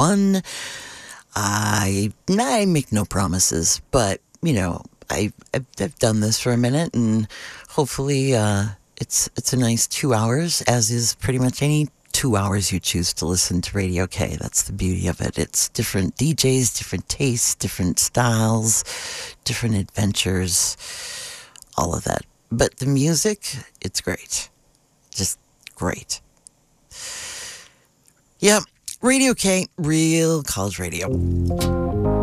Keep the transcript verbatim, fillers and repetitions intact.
fun. I, I make no promises, but, you know, I, I've, I've done this for a minute, and hopefully uh, it's it's a nice two hours, as is pretty much any two hours you choose to listen to Radio K. That's the beauty of it. It's different D Js, different tastes, different styles, different adventures, all of that. But the music, it's great. Just great. Yeah, Radio K, real college radio.